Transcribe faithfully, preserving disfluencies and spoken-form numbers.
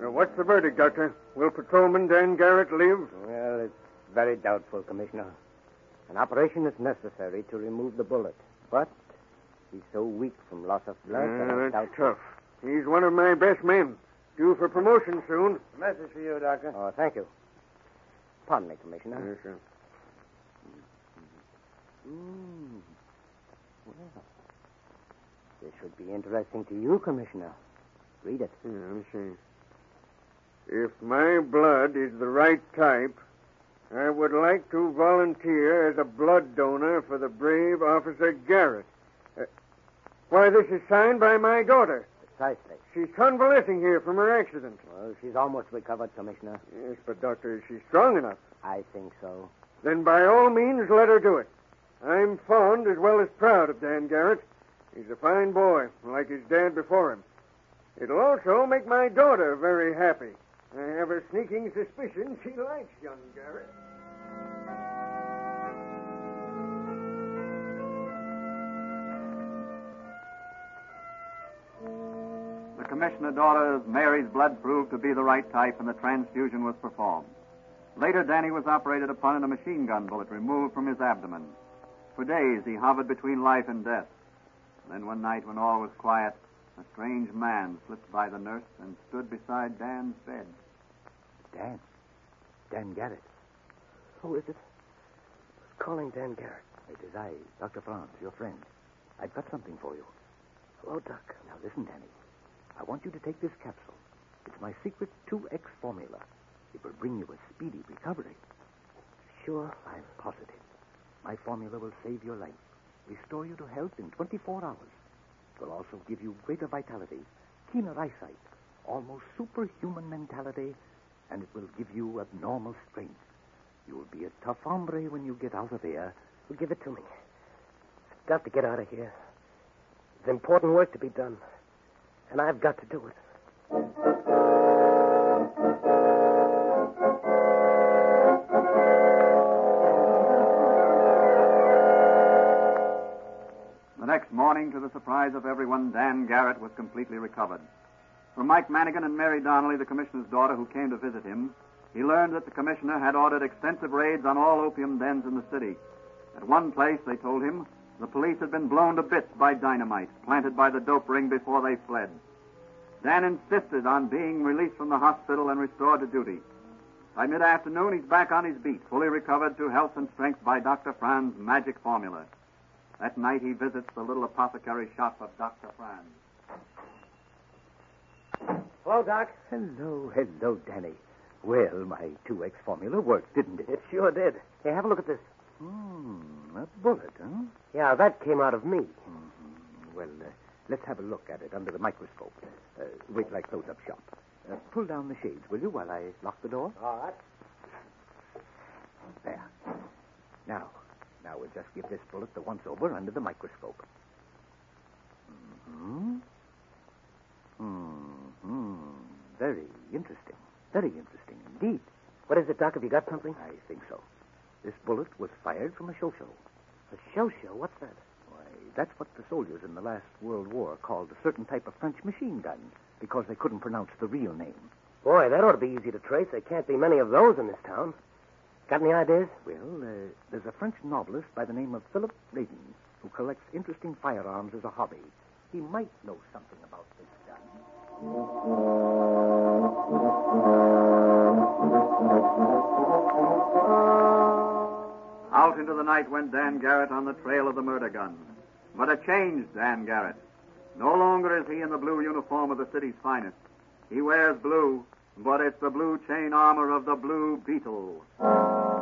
Uh, what's the verdict, Doctor? Will Patrolman Dan Garrett live? Well, it's very doubtful, Commissioner. An operation is necessary to remove the bullet. But he's so weak from loss of blood Uh, that I that's doubt... tough. He's one of my best men. Due for promotion soon. Message for you, Doctor. Oh, thank you. Pardon me, Commissioner. Yes, sir. Mm. Well, this should be interesting to you, Commissioner. Read it. Yeah, let me see. If my blood is the right type, I would like to volunteer as a blood donor for the brave Officer Garrett. Uh, why, this is signed by my daughter. Precisely. She's convalescing here from her accident. Well, she's almost recovered, Commissioner. Yes, but, Doctor, is she strong enough? I think so. Then by all means, let her do it. I'm fond as well as proud of Dan Garrett. He's a fine boy, like his dad before him. It'll also make my daughter very happy. I have a sneaking suspicion she likes young Garrett. The commissioner daughter Mary's blood proved to be the right type, and the transfusion was performed. Later, Danny was operated upon and a machine gun bullet removed from his abdomen. For days, he hovered between life and death. Then one night, when all was quiet, a strange man slipped by the nurse and stood beside Dan's bed. Dan. Dan Garrett. Who is it? Who's calling Dan Garrett? It is I, Doctor Franz, your friend. I've got something for you. Hello, Doc. Now, listen, Danny. I want you to take this capsule. It's my secret two X formula. It will bring you a speedy recovery. Sure? I'm positive. My formula will save your life, restore you to health in twenty-four hours. It will also give you greater vitality, keener eyesight, almost superhuman mentality, and it will give you abnormal strength. You will be a tough hombre when you get out of here. Well, give it to me. I've got to get out of here. There's important work to be done, and I've got to do it. The next morning, to the surprise of everyone, Dan Garrett was completely recovered. From Mike Manigan and Mary Donnelly, the commissioner's daughter, who came to visit him, he learned that the commissioner had ordered extensive raids on all opium dens in the city. At one place, they told him, the police had been blown to bits by dynamite planted by the dope ring before they fled. Dan insisted on being released from the hospital and restored to duty. By mid-afternoon, he's back on his beat, fully recovered to health and strength by Doctor Franz's magic formula. That night, he visits the little apothecary shop of Doctor Franz. Hello, Doc. Hello, hello, Danny. Well, my two X formula worked, didn't it? It sure did. Hey, have a look at this. Hmm, a bullet, huh? Yeah, that came out of me. Mm-hmm. Well, uh, let's have a look at it under the microscope. Uh, wait till I close up shop. Uh, pull down the shades, will you, while I lock the door? All right. There. Now, now we'll just give this bullet the once-over under the microscope. Mm-hmm. Mm-hmm. Very interesting. Very interesting indeed. What is it, Doc? Have you got something? I think so. This bullet was fired from a show-show. A show-show? What's that? Why, that's what the soldiers in the last World War called a certain type of French machine gun, because they couldn't pronounce the real name. Boy, that ought to be easy to trace. There can't be many of those in this town. Got any ideas? Well, uh, there's a French novelist by the name of Philip Layton who collects interesting firearms as a hobby. He might know something about this gun. Out into the night went Dan Garrett on the trail of the murder gun. But a changed Dan Garrett. No longer is he in the blue uniform of the city's finest. He wears blue, but it's the blue chain armor of the Blue Beetle.